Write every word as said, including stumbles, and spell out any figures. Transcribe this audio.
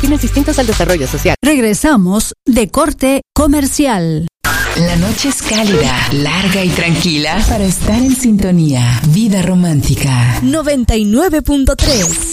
fines distintos al desarrollo social. Regresamos de corte comercial. La noche es cálida, larga y tranquila para estar en sintonía. Vida romántica. noventa y nueve punto tres